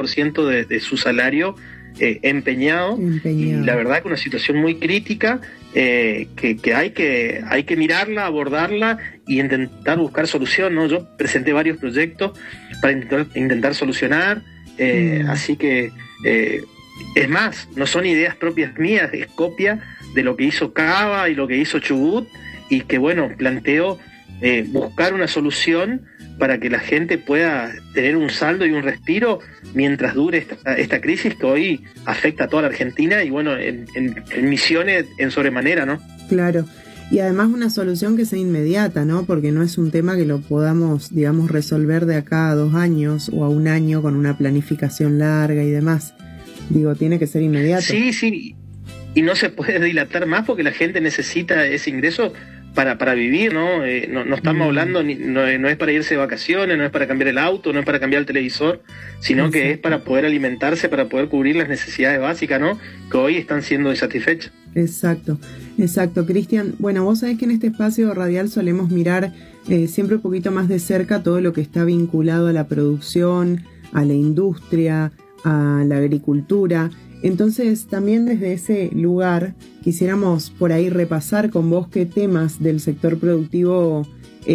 80% de su salario empeñado, y la verdad que una situación muy crítica, que hay que mirarla, abordarla y intentar buscar solución, ¿no? Yo presenté varios proyectos para intentar solucionar, así que es más, no son ideas propias mías, es copia de lo que hizo Cava y lo que hizo Chubut, y que bueno, planteo buscar una solución para que la gente pueda tener un saldo y un respiro mientras dure esta crisis que hoy afecta a toda la Argentina y bueno, en Misiones en sobremanera, ¿no? Claro, y además una solución que sea inmediata, ¿no? Porque no es un tema que lo podamos, digamos, resolver de acá a 2 años o a 1 año con una planificación larga y demás. Digo, tiene que ser inmediato. Sí, y no se puede dilatar más porque la gente necesita ese ingreso para vivir, ¿no? No estamos hablando, no es para irse de vacaciones, no es para cambiar el auto, no es para cambiar el televisor, sino que es para poder alimentarse, para poder cubrir las necesidades básicas, ¿no? Que hoy están siendo insatisfechas. Exacto, Cristian. Bueno, vos sabés que en este espacio radial solemos mirar siempre un poquito más de cerca todo lo que está vinculado a la producción, a la industria, a la agricultura. Entonces, también desde ese lugar quisiéramos por ahí repasar con vos qué temas del sector productivo,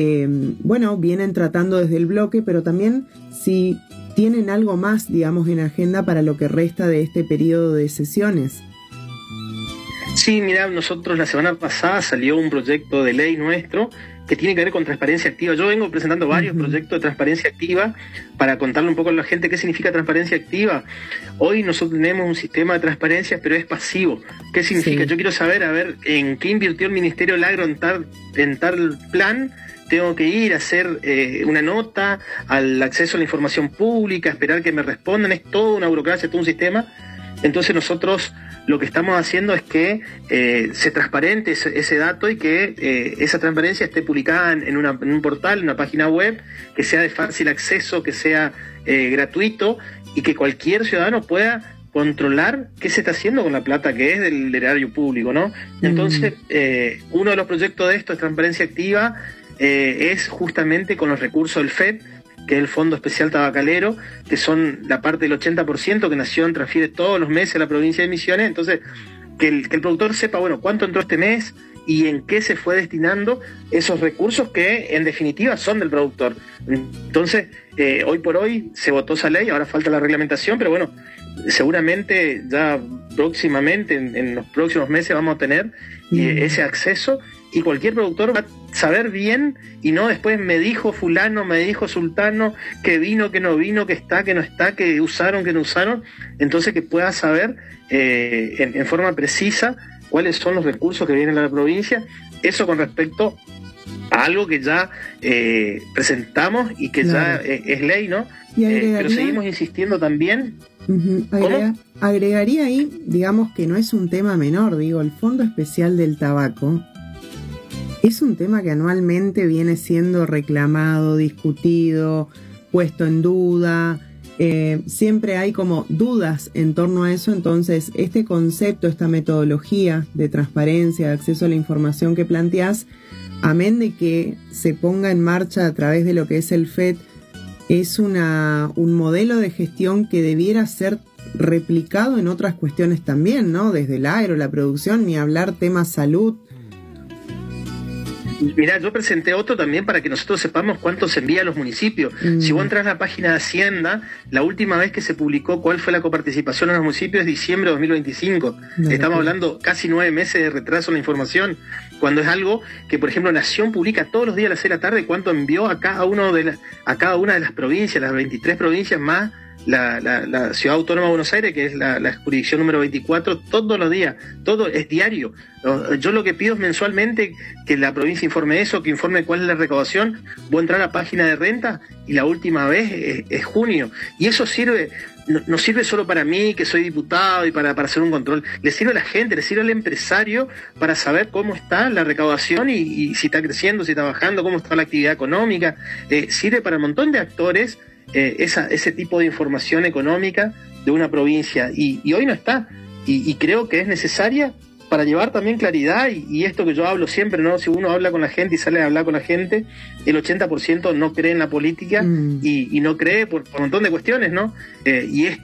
vienen tratando desde el bloque, pero también si tienen algo más, digamos, en agenda para lo que resta de este periodo de sesiones. Sí, mira, nosotros la semana pasada salió un proyecto de ley nuestro que tiene que ver con transparencia activa. Yo vengo presentando varios proyectos de transparencia activa para contarle un poco a la gente qué significa transparencia activa. Hoy nosotros tenemos un sistema de transparencia, pero es pasivo. ¿Qué significa? Sí. Yo quiero saber, en qué invirtió el Ministerio del Agro en tal plan. Tengo que ir a hacer una nota al acceso a la información pública, esperar que me respondan. Es toda una burocracia, todo un sistema. Entonces nosotros lo que estamos haciendo es que se transparente ese dato y que esa transparencia esté publicada en un portal, en una página web, que sea de fácil acceso, que sea gratuito y que cualquier ciudadano pueda controlar qué se está haciendo con la plata que es del erario público, ¿no? Entonces, uno de los proyectos de esto es transparencia activa, es justamente con los recursos del FED, que es el Fondo Especial Tabacalero, que son la parte del 80% que Nación transfiere todos los meses a la provincia de Misiones. Entonces, que el productor sepa, bueno, cuánto entró este mes y en qué se fue destinando esos recursos que en definitiva son del productor. Entonces, hoy por hoy se votó esa ley, ahora falta la reglamentación, pero bueno, seguramente ya próximamente, en los próximos meses vamos a tener ese acceso, y cualquier productor va a saber bien y no después me dijo fulano, me dijo sultano, que vino, que no vino, que está, que no está, que usaron, que no usaron. Entonces que pueda saber en forma precisa cuáles son los recursos que vienen a la provincia. Eso con respecto a algo que ya presentamos y que ya es ley, ¿no? Pero seguimos insistiendo también. Agregaría ahí, digamos que no es un tema menor, digo, el Fondo Especial del Tabaco es un tema que anualmente viene siendo reclamado, discutido, puesto en duda. Siempre hay como dudas en torno a eso. Entonces, este concepto, esta metodología de transparencia, de acceso a la información que planteás, amén de que se ponga en marcha a través de lo que es el FED, es un modelo de gestión que debiera ser replicado en otras cuestiones también, ¿no? Desde el agro, la producción, ni hablar temas salud. Mirá, yo presenté otro también para que nosotros sepamos cuánto se envía a los municipios. Si vos entras a la página de Hacienda, la última vez que se publicó cuál fue la coparticipación en los municipios es diciembre de 2025. Estamos hablando casi 9 meses de retraso en la información, cuando es algo que, por ejemplo, Nación publica todos los días a las 6 de la tarde cuánto envió a cada una de las provincias, las 23 provincias más la Ciudad Autónoma de Buenos Aires, que es la jurisdicción número 24, todos los días, todo es diario. Yo lo que pido es mensualmente que la provincia informe eso, que informe cuál es la recaudación. Voy a entrar a la página de renta y la última vez es junio. Y eso sirve, no sirve solo para mí, que soy diputado, y para hacer un control. Le sirve a la gente, le sirve al empresario para saber cómo está la recaudación y si está creciendo, si está bajando, cómo está la actividad económica. Sirve para un montón de actores ese tipo de información económica de una provincia, y hoy no está, y creo que es necesaria para llevar también claridad, y esto que yo hablo siempre, ¿no? Si uno habla con la gente y sale a hablar con la gente, el 80% no cree en la política y no cree por un montón de cuestiones, ¿no? Y